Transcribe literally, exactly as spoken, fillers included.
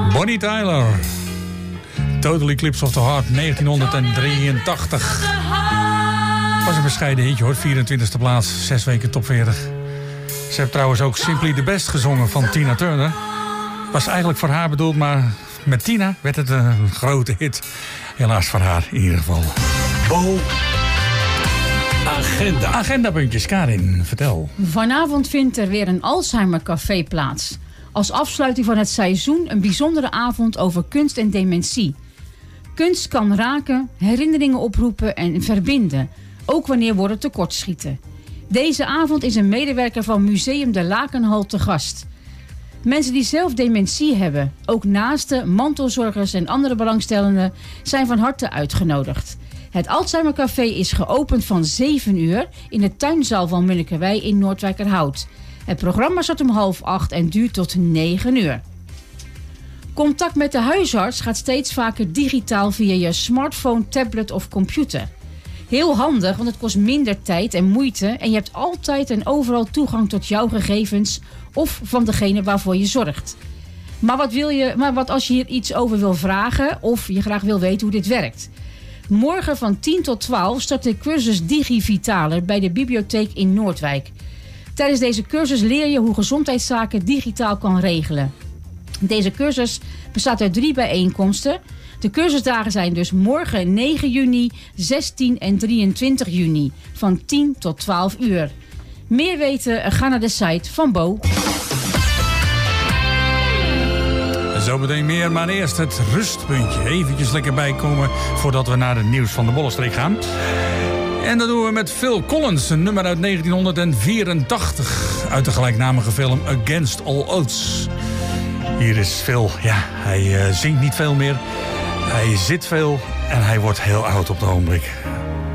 Bonnie Tyler. Total Eclipse of the Heart, negentienhonderddrieëntachtig. Was een bescheiden hitje hoor, vierentwintigste plaats, zes weken top veertig. Ze heeft trouwens ook Simply the Best gezongen van Tina Turner. Was eigenlijk voor haar bedoeld, maar met Tina werd het een grote hit. Helaas voor haar in ieder geval. Bo. Agenda. Agendapuntjes, Karin, vertel. Vanavond vindt er weer een Alzheimer Café plaats. Als afsluiting van het seizoen een bijzondere avond over kunst en dementie. Kunst kan raken, herinneringen oproepen en verbinden. Ook wanneer woorden tekortschieten. Deze avond is een medewerker van Museum de Lakenhal te gast. Mensen die zelf dementie hebben, ook naasten, mantelzorgers en andere belangstellenden, zijn van harte uitgenodigd. Het Alzheimer Café is geopend van zeven uur in de tuinzaal van Munnikerwei in Noordwijkerhout. Het programma start om half acht en duurt tot negen uur. Contact met de huisarts gaat steeds vaker digitaal via je smartphone, tablet of computer. Heel handig, want het kost minder tijd en moeite en je hebt altijd en overal toegang tot jouw gegevens of van degene waarvoor je zorgt. Maar wat, wil je, maar wat als je hier iets over wil vragen of je graag wil weten hoe dit werkt? Morgen van tien tot twaalf start de cursus DigiVitaler bij de bibliotheek in Noordwijk. Tijdens deze cursus leer je hoe gezondheidszaken digitaal kan regelen. Deze cursus bestaat uit drie bijeenkomsten. De cursusdagen zijn dus morgen negen juni, zestien en drieëntwintig juni van tien tot twaalf uur. Meer weten, ga naar de site van Bo. Zometeen meer, maar eerst het rustpuntje. Eventjes lekker bijkomen voordat we naar het nieuws van de Bollenstreek gaan. En dat doen we met Phil Collins, een nummer uit negentienhonderdvierentachtig. Uit de gelijknamige film Against All Odds. Hier is Phil. Ja, hij uh, zingt niet veel meer. Hij zit veel en hij wordt heel oud op de ogenblik.